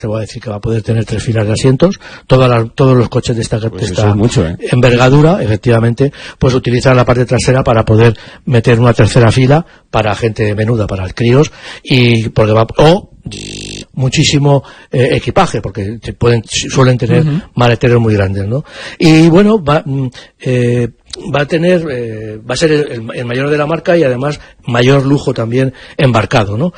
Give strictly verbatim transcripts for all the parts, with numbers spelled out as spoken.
te voy a decir que va a poder tener tres filas de asientos. Todas las, todos los coches de esta, pues de esta mucho, ¿eh? envergadura, efectivamente, pues utilizan la parte trasera para poder meter una tercera fila para gente menuda, para críos, y porque va, o muchísimo eh, equipaje, porque te pueden, suelen tener uh-huh. maleteros muy grandes, ¿no? Y bueno, va, eh, va a tener, eh, va a ser el, el mayor de la marca y además mayor lujo también embarcado, ¿no?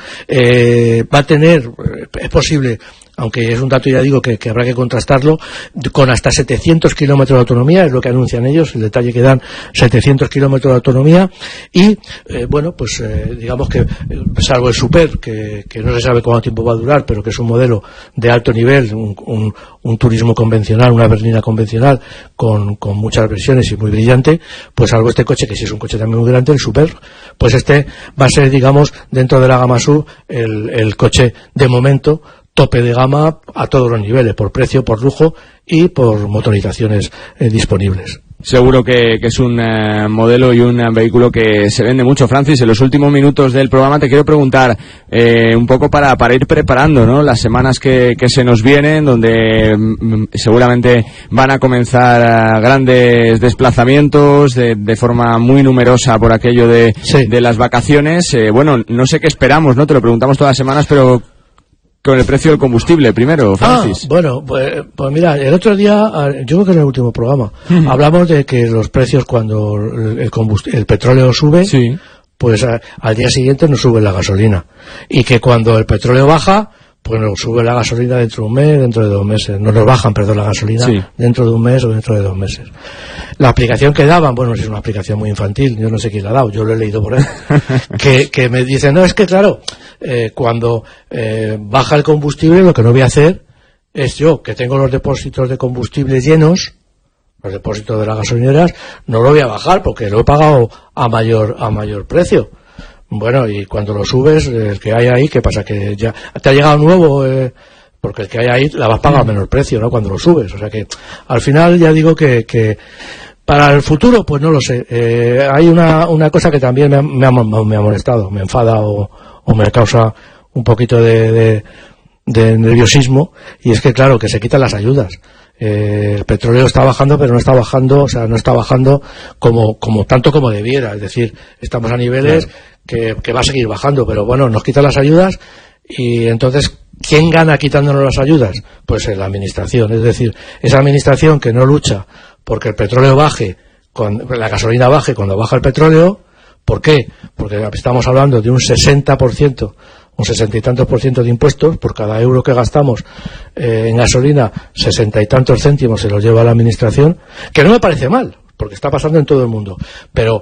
Eh, va a tener, es posible, aunque es un dato, ya digo, que, que habrá que contrastarlo, con hasta setecientos kilómetros de autonomía, es lo que anuncian ellos, el detalle que dan, setecientos kilómetros de autonomía, y, eh, bueno, pues, eh, digamos que, salvo el Super, que, que no se sabe cuánto tiempo va a durar, pero que es un modelo de alto nivel, un, un, un turismo convencional, una berlina convencional, con, con muchas versiones y muy brillante, pues salvo este coche, que sí es un coche también muy grande, el Super, pues este va a ser, digamos, dentro de la gama S U V, el, el coche de momento, tope de gama a todos los niveles, por precio, por lujo y por motorizaciones eh, disponibles. Seguro que, que es un uh, modelo y un uh, vehículo que se vende mucho. Francis, en los últimos minutos del programa te quiero preguntar eh, un poco para, para ir preparando, ¿no?, las semanas que, que se nos vienen, donde mm, seguramente van a comenzar uh, grandes desplazamientos de, de forma muy numerosa por aquello de, sí. de las vacaciones. Eh, bueno, no sé qué esperamos, ¿no? Te lo preguntamos todas las semanas, pero con el precio del combustible primero, Francis. Ah, bueno, pues, pues mira, el otro día, yo creo que en el último programa, uh-huh. hablamos de que los precios cuando el, combustible, el petróleo sube, sí. pues a, al día siguiente no sube la gasolina. Y que cuando el petróleo baja, pues nos sube la gasolina dentro de un mes, dentro de dos meses. No nos bajan, perdón, la gasolina sí. dentro de un mes o dentro de dos meses. La aplicación que daban, bueno, es una aplicación muy infantil, yo no sé quién la ha dado, yo lo he leído por ahí, que, que me dicen, no, es que claro, eh, cuando eh, baja el combustible, lo que no voy a hacer es yo, que tengo los depósitos de combustible llenos, los depósitos de las gasolineras, no lo voy a bajar porque lo he pagado a mayor, a mayor precio. Bueno, y cuando lo subes, el que hay ahí, ¿qué pasa? Que ya te ha llegado nuevo, eh, porque el que hay ahí la vas a pagar a menor precio, ¿no?, cuando lo subes. O sea que, al final, ya digo que, que para el futuro, pues no lo sé. Eh, hay una, una cosa que también me ha, me ha, me ha molestado, me enfada o, o me causa un poquito de, de, de nerviosismo, y es que, claro, que se quitan las ayudas. Eh, el petróleo está bajando, pero no está bajando, o sea, no está bajando como, como tanto como debiera. Es decir, estamos a niveles claro. que, que va a seguir bajando, pero bueno, nos quitan las ayudas y entonces, ¿quién gana quitándonos las ayudas? Pues la administración. Es decir, esa administración que no lucha porque el petróleo baje, cuando la gasolina baje cuando baja el petróleo. ¿Por qué? Porque estamos hablando de un sesenta por ciento, un sesenta y tantos por ciento de impuestos por cada euro que gastamos eh, en gasolina, sesenta y tantos céntimos se los lleva la administración, que no me parece mal, porque está pasando en todo el mundo, pero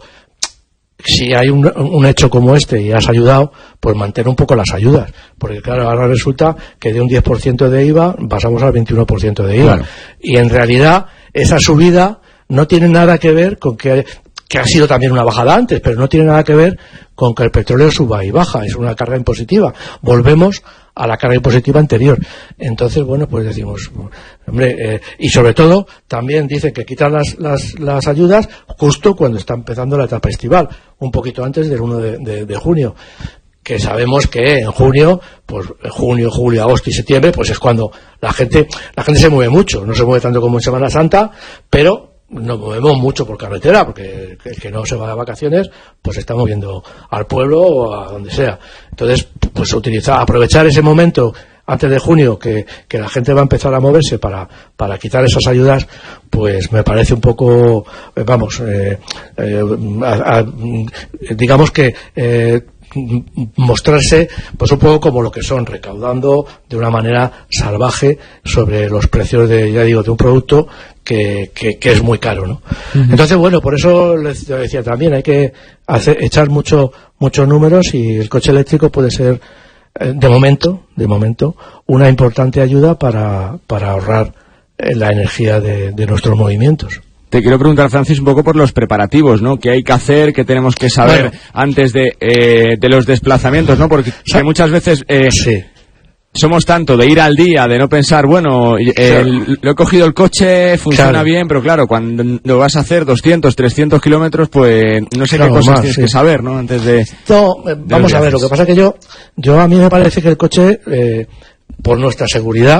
si hay un, un hecho como este y has ayudado, pues mantén un poco las ayudas, porque claro, ahora resulta que de un diez por ciento de I V A pasamos al veintiuno por ciento de I V A, claro. y en realidad esa subida no tiene nada que ver con que que ha sido también una bajada antes, pero no tiene nada que ver con que el petróleo suba y baja, es una carga impositiva. Volvemos a la carga impositiva anterior. Entonces, bueno, pues decimos, hombre, eh, y sobre todo, también dicen que quitan las, las, las ayudas justo cuando está empezando la etapa estival, un poquito antes del uno de, de, de junio. Que sabemos que en junio, pues junio, julio, agosto y septiembre, pues es cuando la gente, la gente se mueve mucho, no se mueve tanto como en Semana Santa, pero nos movemos mucho por carretera, porque el que no se va de vacaciones, pues está moviendo al pueblo o a donde sea. Entonces, pues utilizar, aprovechar ese momento antes de junio que, que la gente va a empezar a moverse para, para quitar esas ayudas, pues me parece un poco, eh, vamos, eh, eh, a, a, digamos que eh, mostrarse pues un poco como lo que son, recaudando de una manera salvaje sobre los precios de, ya digo, de un producto que, que, que es muy caro, ¿no? Uh-huh. Entonces, bueno, por eso les decía también, hay que hacer, echar mucho, muchos números, y el coche eléctrico puede ser, eh, de momento, de momento, una importante ayuda para, para ahorrar eh, la energía de, de nuestros movimientos. Te quiero preguntar, Francis, un poco por los preparativos, ¿no? ¿Qué hay que hacer? ¿Qué tenemos que saber bueno. antes de, eh, de los desplazamientos, ¿no? Porque que muchas veces eh, sí. somos tanto de ir al día, de no pensar, bueno, eh, claro. lo he cogido el coche, funciona claro. bien, pero claro, cuando lo vas a hacer doscientos, trescientos kilómetros, pues no sé claro, qué cosas más, tienes sí. que saber, ¿no? Antes de... No, eh, vamos a ver, lo que pasa es que yo, yo a mí me parece que el coche... Eh, por nuestra seguridad,